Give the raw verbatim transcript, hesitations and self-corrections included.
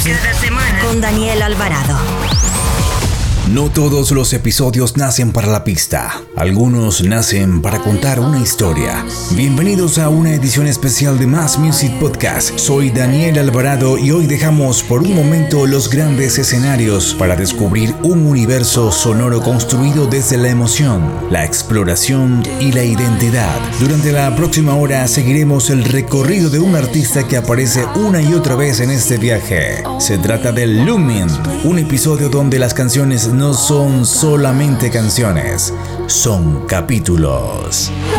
Music con Daniel Alvarado. No todos los episodios nacen para la pista, algunos nacen para contar una historia. Bienvenidos a una edición especial de Más Music Podcast. Soy Daniel Alvarado y hoy dejamos por un momento los grandes escenarios para descubrir un universo sonoro construido desde la emoción, la exploración y la identidad. Durante la próxima hora seguiremos el recorrido de un artista que aparece una y otra vez en este viaje. Se trata de Lumin, un episodio donde las canciones no son solamente canciones, son capítulos.